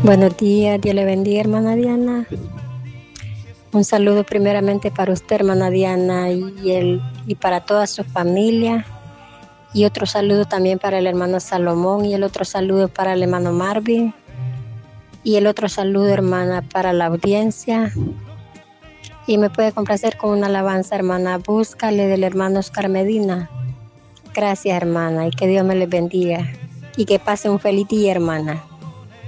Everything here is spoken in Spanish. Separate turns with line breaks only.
Buenos días, Dios le bendiga, hermana Diana. Un saludo primeramente para usted, hermana Diana, y para toda su familia. Y otro saludo también para el hermano Salomón, y el otro saludo para el hermano Marvin. Y el otro saludo, hermana, para la audiencia. Y me puede complacer con una alabanza, hermana. Búscale, del hermano Oscar Medina. Gracias, hermana, y que Dios me les bendiga. Y que pase un feliz día, hermana.